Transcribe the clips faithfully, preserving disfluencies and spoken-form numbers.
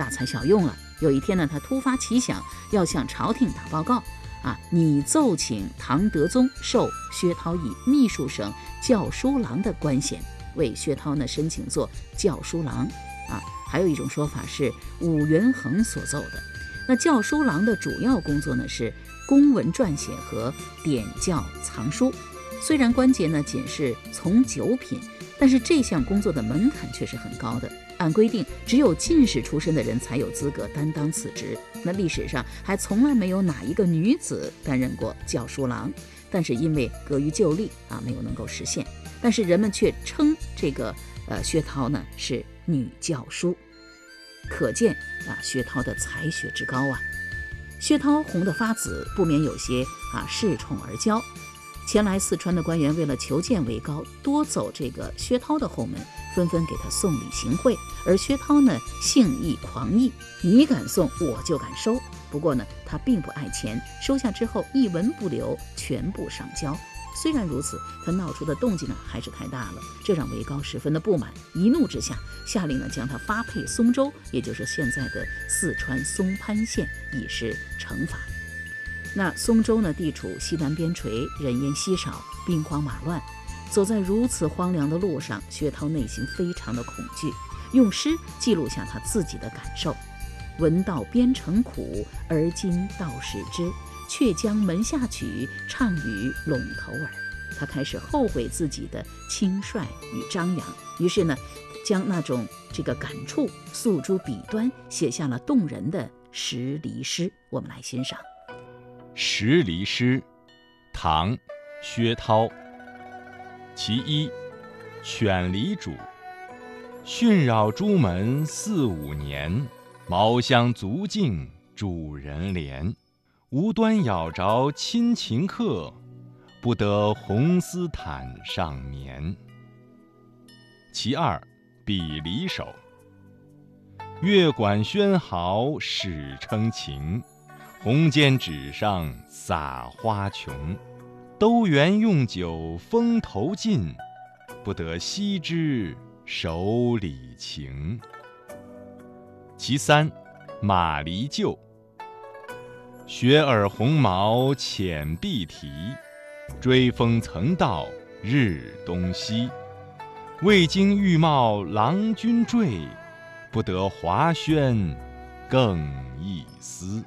大材小用了。有一天呢，他突发奇想，要向朝廷打报告啊，拟奏请唐德宗授薛涛以秘书省校书郎的官衔，为薛涛呢申请做校书郎啊。还有一种说法是武元衡所奏的。那校书郎的主要工作呢是公文撰写和点校藏书，虽然官阶呢仅是从九品，但是这项工作的门槛却是很高的。按规定，只有进士出身的人才有资格担当此职。那历史上还从来没有哪一个女子担任过校书郎，但是因为隔于旧例啊，没有能够实现。但是人们却称这个呃薛涛呢是女教书，可见啊薛涛的才学之高啊。薛涛红得发紫，不免有些啊恃宠而骄。前来四川的官员为了求见韦高，多走这个薛涛的后门，纷纷给他送礼行贿。而薛涛呢，性意狂逸，你敢送我就敢收。不过呢，他并不爱钱，收下之后一文不留，全部上交。虽然如此，他闹出的动静呢还是太大了，这让韦高十分的不满，一怒之下下令呢将他发配松州，也就是现在的四川松潘县，以示惩罚。那松州呢，地处西南边陲，人烟稀少，兵荒马乱。走在如此荒凉的路上，薛涛内心非常的恐惧，用诗记录下他自己的感受：闻道边城苦，而今道是知，却将门下曲，唱与陇头耳。他开始后悔自己的轻率与张扬，于是呢，将那种这个感触诉诸笔端，写下了动人的十离诗。我们来欣赏。 十离诗，唐·薛涛。其一，犬离主。训扰朱门四五年，茅香足径主人怜。无端咬着亲情客，不得红丝毯上眠。其二，比离首。乐管喧号始称情，红笺纸上撒花琼。都原用酒风头尽，不得悉知手里情。其三，马离旧。雪耳红毛浅碧蹄，追风曾到日东西。未经玉帽郎君坠，不得华轩更一丝。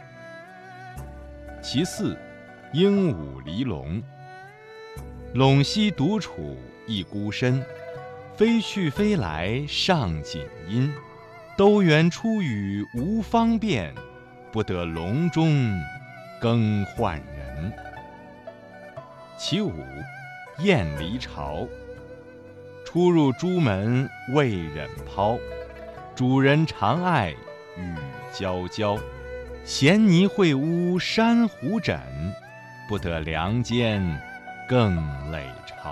其四，鹦鹉离笼。陇西独处一孤身，飞去飞来上锦衣。都原出语无方便，不得笼中更换人。其五，雁离巢。出入朱门未忍抛，主人常爱与娇娇。衔泥会屋珊瑚枕，不得梁间更累巢。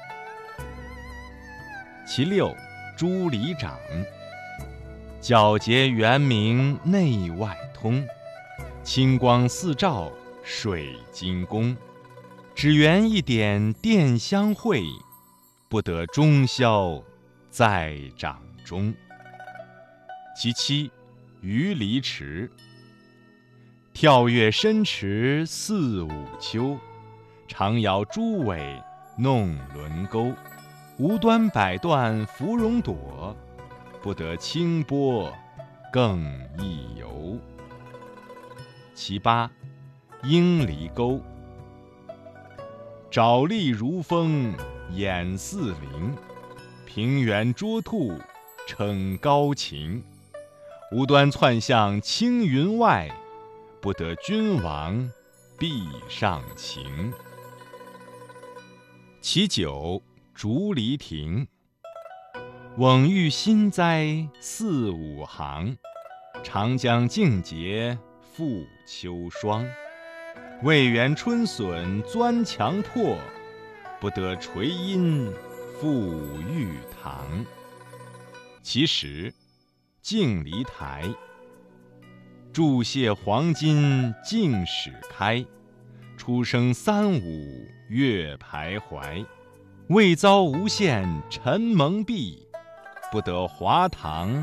其六，朱离长。皎洁圆明内外通，清光四照水晶宫。只缘一点殿香会，不得终宵在掌中。其七，鱼离池。跳跃深池四五秋，常摇朱尾弄轮钩。无端百段芙蓉朵，不得清波更一游。其八，鹰离钩。爪立如风眼似灵，平原捉兔逞高禽。无端窜向青云外，不得君王壁上情。其九，竹离亭。蓊郁新栽四五行，长江静节复秋霜。未园春笋钻墙破，不得垂阴复玉堂。其十，镜离台。注谢黄金镜始开，初升三五月徘徊。未遭无限尘蒙蔽，不得华堂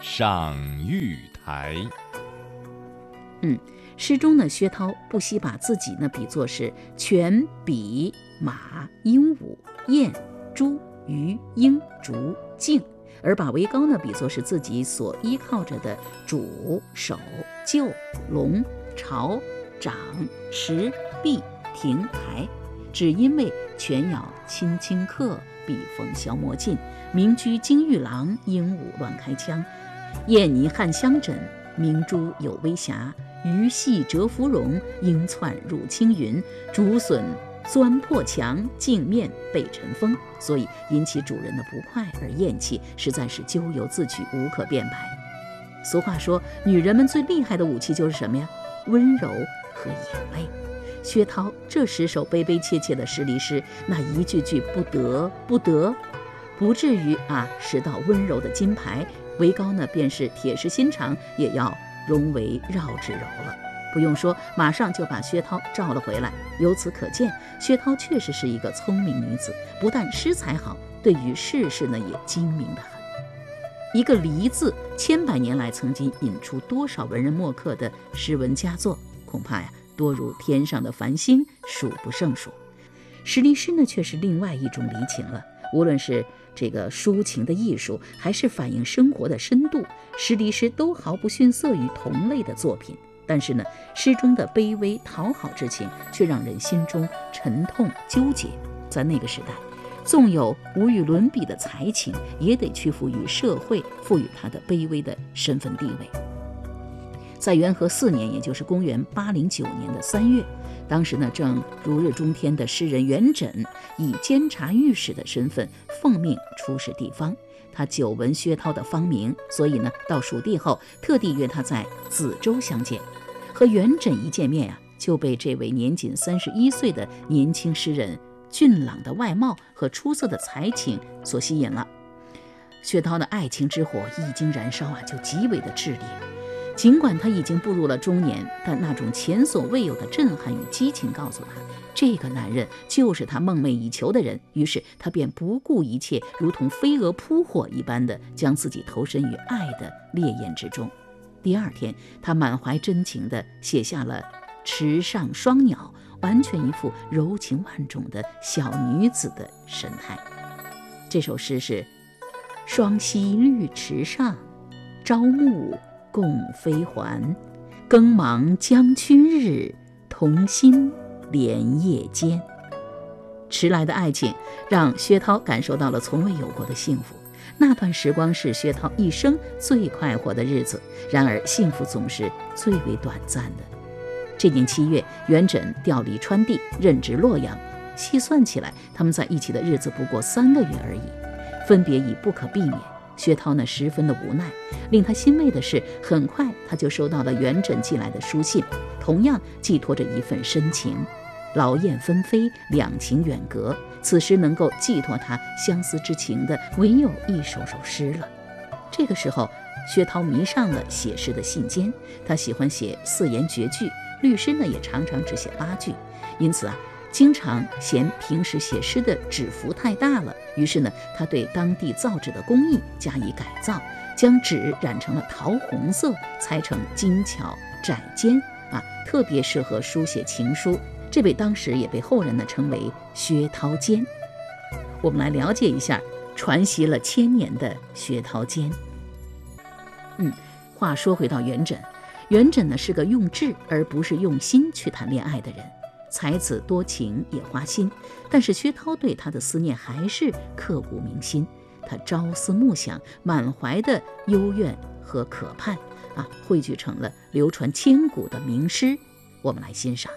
上玉台。 嗯，诗中呢，薛涛不惜把自己呢比作是犬、比、马、鹦鹉、雁、猪、鱼、鹰、竹、镜，而把韦高呢比作是自己所依靠着的主、守、救、龙、巢、长、石、壁、亭、台。只因为犬咬亲亲客，笔锋消磨尽；鸣居金玉廊，鹦鹉乱开腔。燕泥汉香枕，明珠有微瑕；鱼戏蛰芙蓉，鹰窜入青云。竹笋钻破墙，镜面被尘封，所以引起主人的不快而厌弃，实在是咎由自取，无可辩白。俗话说，女人们最厉害的武器就是什么呀？温柔和眼泪。薛涛这十首悲悲切切的诗离诗，那一句句不得不得，不至于啊拾到温柔的金牌。韦高呢，便是铁石心肠，也要融为绕指柔了。不用说，马上就把薛涛召了回来。由此可见，薛涛确实是一个聪明女子，不但诗才好，对于世事呢也精明得很。一个离字，千百年来曾经引出多少文人墨客的诗文佳作，恐怕呀多如天上的繁星，数不胜数。诗离诗呢，却是另外一种离情了。无论是这个抒情的艺术，还是反映生活的深度，诗离诗都毫不逊色于同类的作品。但是呢，诗中的卑微讨好之情，却让人心中沉痛纠结。在那个时代，纵有无与伦比的才情，也得屈服于社会赋予他的卑微的身份地位。在元和四年，也就是公元八零九年的三月，当时呢正如日中天的诗人元稹，以监察御史的身份奉命出使地方。他久闻薛涛的芳名，所以呢到蜀地后，特地约他在梓州相见。和元稹一见面啊，就被这位年仅三十一岁的年轻诗人俊朗的外貌和出色的才情所吸引了。薛涛的爱情之火一经燃烧啊，就极为的炽烈。尽管他已经步入了中年，但那种前所未有的震撼与激情告诉他，这个男人就是他梦寐以求的人。于是他便不顾一切，如同飞蛾扑火一般的将自己投身于爱的烈焰之中。第二天，他满怀真情地写下了池上双鸟，完全一副柔情万种的小女子的神态。这首诗是：双溪绿池上，朝暮共飞还。更忙将去日，同心连夜间。迟来的爱情让薛涛感受到了从未有过的幸福。那段时光是薛涛一生最快活的日子，然而幸福总是最为短暂的。这年七月，元稹调离川地，任职洛阳。细算起来，他们在一起的日子不过三个月而已，分别已不可避免。薛涛呢，十分的无奈。令他欣慰的是，很快他就收到了元稹寄来的书信，同样寄托着一份深情。劳燕分飞，两情远隔，此时能够寄托他相思之情的，唯有一首首诗了。这个时候，薛涛迷上了写诗的信笺，他喜欢写四言绝句，律诗呢也常常只写八句，因此啊，经常嫌平时写诗的纸幅太大了，于是呢，他对当地造纸的工艺加以改造，将纸染成了桃红色，裁成精巧窄尖啊，特别适合书写情书。这被当时也被后人呢称为薛涛笺。我们来了解一下传习了千年的薛涛笺。嗯，话说回到元稹，元稹呢是个用智而不是用心去谈恋爱的人，才子多情也花心，但是薛涛对他的思念还是刻骨铭心。他朝思暮想，满怀的幽怨和渴盼啊，汇聚成了流传千古的名诗。我们来欣赏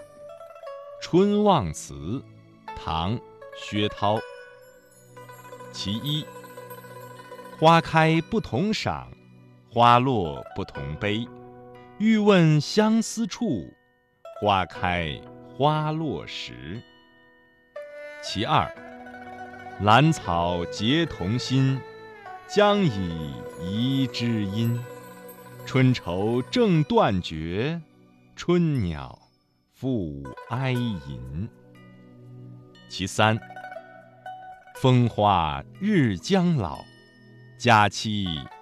《春望词》，唐·薛涛。其一，花开不同赏，花落不同悲。欲问相思处，花开花落时。其二，兰草结同心，将以遗知音。春愁正断绝，春鸟复哀吟。其三，风华日将老，佳期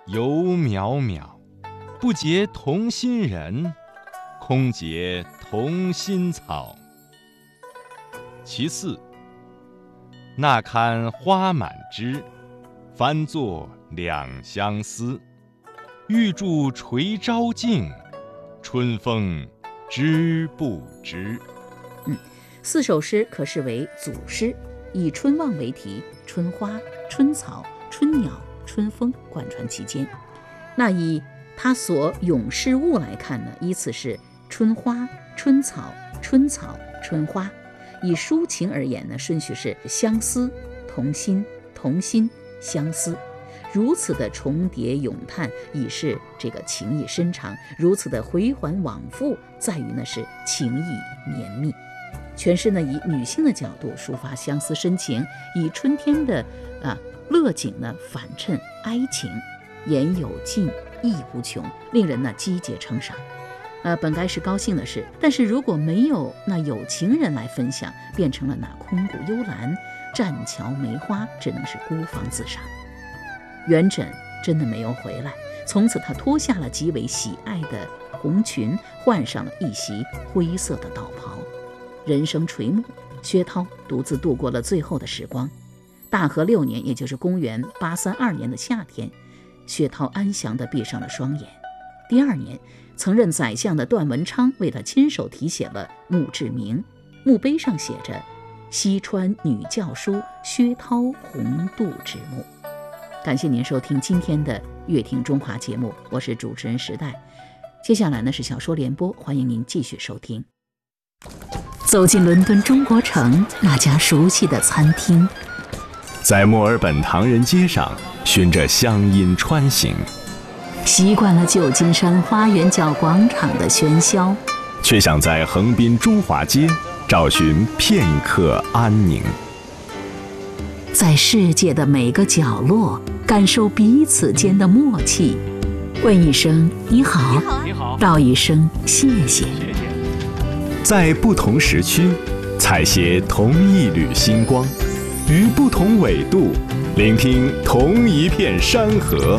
游渺渺，不结同心人，空结同心草。其四，那堪花满枝，翻作两相思。玉柱垂朝镜，春风知不知？ 嗯，四首诗可视为组诗，以春望为题，春花、春草、春鸟、春风贯穿其间。那以他所咏诗物来看呢，依次是春花、春草、春草、春花。以抒情而言呢，顺序是相思、同心、同心、相思。如此的重叠咏叹，已是这个情意深长；如此的回环往复，在于呢是情意绵密。全诗呢以女性的角度抒发相思深情，以春天的啊乐景呢反衬哀情，言有尽，意无穷，令人呢击节称赏。呃，本该是高兴的事，但是如果没有那有情人来分享，变成了那空谷幽兰、栈桥梅花，只能是孤芳自赏。元稹真的没有回来，从此他脱下了极为喜爱的红裙，换上了一袭灰色的道袍。人生垂暮，薛涛独自度过了最后的时光。大和六年，也就是公元八三二年的夏天，薛涛安详地闭上了双眼。第二年，曾任宰相的段文昌为他亲手题写了墓志铭，墓碑上写着西川女教书薛涛红度之墓。感谢您收听今天的乐听中华节目，我是主持人时代。接下来呢是小说联播，欢迎您继续收听。走进伦敦中国城那家熟悉的餐厅， 在墨尔本唐人街上循着乡音穿行， 习惯了旧金山花园角广场的喧嚣， 却想在横滨中华街找寻片刻安宁。 在世界的每个角落感受彼此间的默契，问一声你好， 你好， 道一声谢谢。 在不同时区采撷同一缕星光，于不同纬度聆听同一片山河。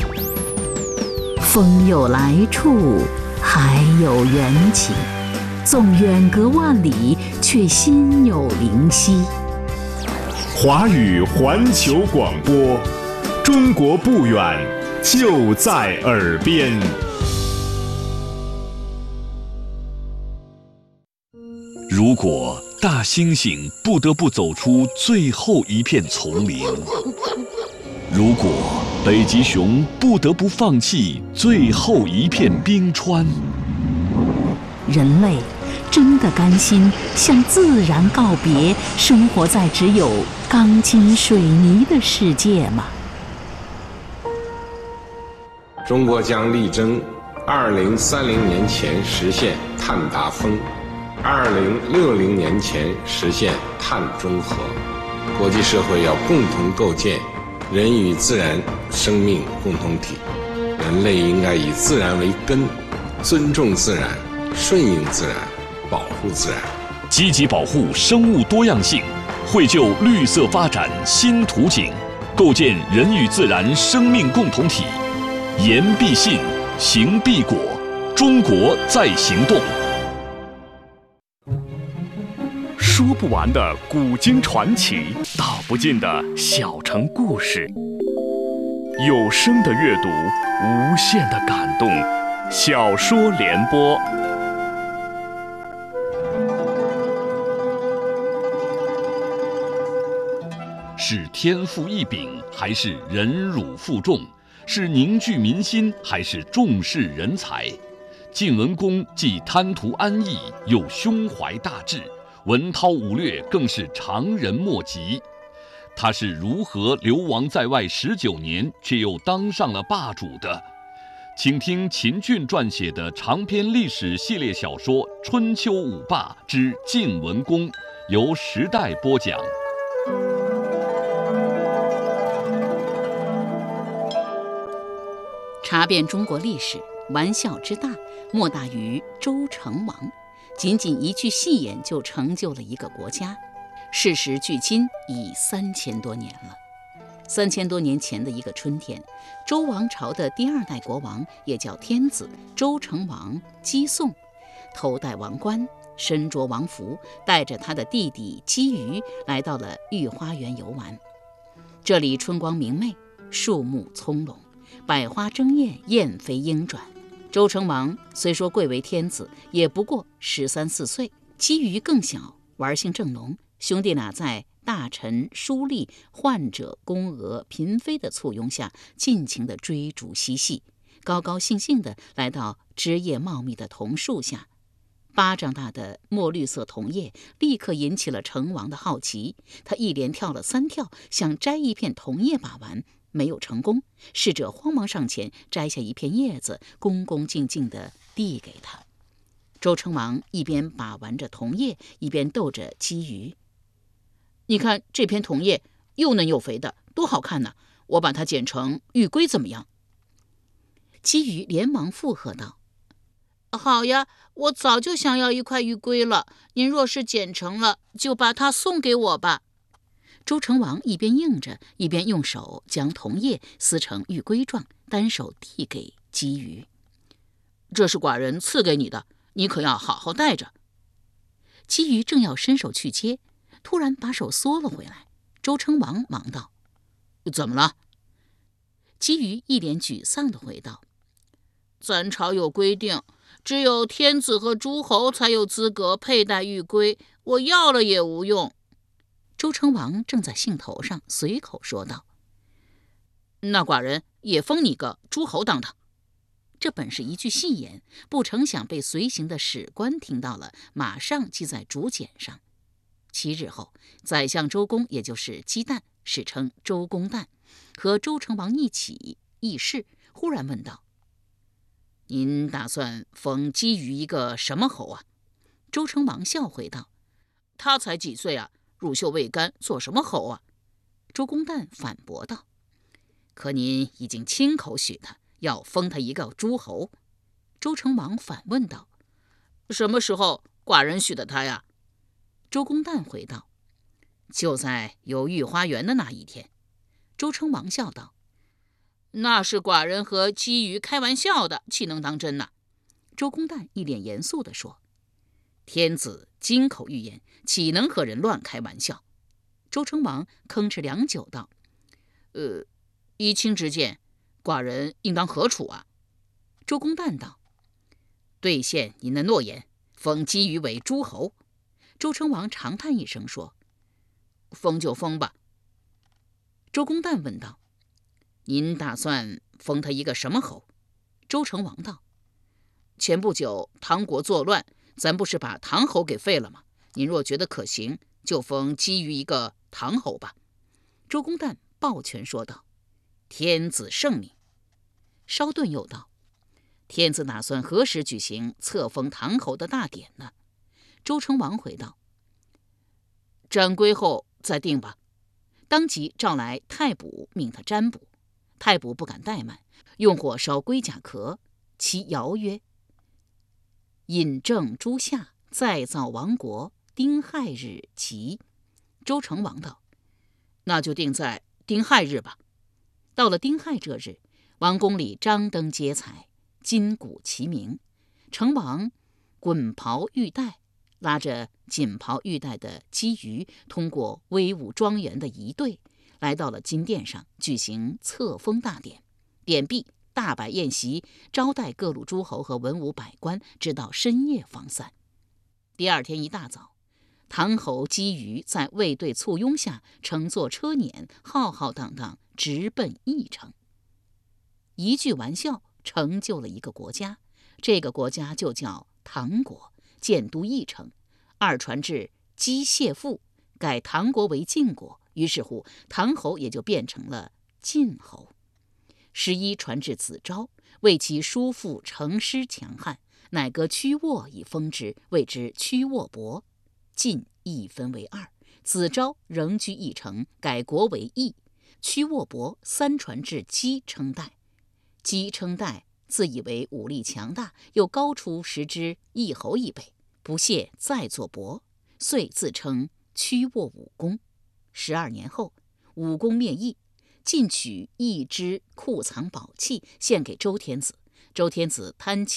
风有来处，海有缘起，纵远隔万里，却心有灵犀。 华语环球广播，中国不远，就在耳边。 如果大猩猩不得不走出最后一片丛林，如果北极熊不得不放弃最后一片冰川， 人类真的甘心向自然告别，生活在只有钢筋水泥的世界吗？ 中国将力争二零三零年前实现碳达峰，二零六零年前实现碳中和。国际社会要共同构建人与自然生命共同体，人类应该以自然为根，尊重自然，顺应自然，保护自然， 积极保护生物多样性，绘就绿色发展新图景，构建人与自然生命共同体。言必信，行必果，中国在行动。说不完的古今传奇，道不尽的小城故事，有声的阅读，无限的感动。小说联播。是天赋异禀，还是忍辱负重？是凝聚民心，还是重视人才？晋文公既贪图安逸，又胸怀大志，文韬武略更是常人莫及。他是如何流亡在外十九年，却又当上了霸主的？请听秦俊撰写的长篇历史系列小说《春秋五霸之晋文公》，由时代播讲。 查遍中国历史，玩笑之大，莫大于周成王。仅仅一句戏言就成就了一个国家。事时距今已三千多年了。 三千多年前的一个春天，周王朝的第二代国王，也叫天子，周成王姬诵，头戴王冠，身着王服，带着他的弟弟姬瑜来到了御花园游玩。这里春光明媚，树木葱茏，百花争艳，燕飞鹰转。周成王虽说贵为天子，也不过十三四岁，姬瑜更小，玩性正浓。兄弟俩在大臣、书吏、宦者、宫娥、嫔妃的簇拥下，尽情地追逐嬉戏，高高兴兴地来到枝叶茂密的桐树下。巴掌大的墨绿色桐叶立刻引起了成王的好奇，他一连跳了三跳，想摘一片桐叶把玩，没有成功。侍者慌忙上前摘下一片叶子，恭恭敬敬地递给他。周成王一边把玩着桐叶，一边逗着姬瑜：“你看这片桐叶又嫩又肥的，多好看呢！我把它剪成玉圭怎么样？”姬瑜连忙附和道：“好呀，我早就想要一块玉圭了。您若是剪成了，就把它送给我吧。”周成王一边应着，一边用手将桐叶撕成玉圭状，单手递给姬瑜：“这是寡人赐给你的，你可要好好带着。”姬瑜正要伸手去接，突然把手缩了回来。周成王忙道：“怎么了？”姬瑜一脸沮丧地回道：“咱朝有规定，只有天子和诸侯才有资格佩戴玉圭，我要了也无用。”周成王正在兴头上，随口说道：“那寡人也封你个诸侯当当。”这本是一句戏言，不成想被随行的史官听到了，马上记在竹简上。七日后，宰相周公，也就是姬旦，史称周公旦，和周成王一起议事，忽然问道：“您打算封姬瑜一个什么侯啊？”周成王笑回道：“他才几岁啊，乳臭未干，做什么侯啊？”周公旦反驳道：“可您已经亲口许他，要封他一个诸侯。”周成王反问道：“什么时候寡人许的他呀？”周公旦回道：“就在游御花园的那一天。”周成王笑道：“那是寡人和姬瑜开玩笑的，岂能当真呢？”周公旦一脸严肃地说：“天子金口玉言，岂能和人乱开玩笑？”周成王吭哧良久道：“呃，依卿之见，寡人应当何处啊？”周公旦道：“兑现您的诺言，封姬瑜为诸侯。”周成王长叹一声说：“封就封吧。”周公旦问道：“您打算封他一个什么侯？”周成王道：“前不久唐国作乱，咱不是把唐侯给废了吗？您若觉得可行，就封姬瑜一个唐侯吧。”周公旦抱拳说道：“天子圣明。”稍顿又道：“天子打算何时举行册封唐侯的大典呢？”周成王回道：“占归后再定吧。”当即召来太卜，命他占卜。太卜不敢怠慢，用火烧龟甲壳，其谣曰：“引正诸夏，再造王国，丁亥日吉。”周成王道：“那就定在丁亥日吧。”到了丁亥这日，王宫里张灯结彩，金鼓齐鸣。成王滚袍玉带，拉着锦袍玉带的姬瑜，通过威武庄严的仪队，来到了金殿上，举行册封大典。典毕，大摆宴席，招待各路诸侯和文武百官，直到深夜方散。第二天一大早，唐侯姬瑜在卫队簇拥下，乘坐车辇，浩浩荡荡直奔邺城。一句玩笑成就了一个国家，这个国家就叫唐国，建都邺城。二传至姬谢父，改唐国为晋国，于是乎唐侯也就变成了晋侯。十一传至子昭，为其叔父成师强悍，乃割屈沃以封之，谓之屈沃伯。晋一分为二，子昭仍居邺城，改国为邑。屈沃伯三传至姬称代，姬称代自以为武力强大，又高出十之邑侯一辈，不屑再作伯，遂自称屈沃武公。十二年后，武公灭邑， 进取一支库藏宝器，献给周天子。周天子贪其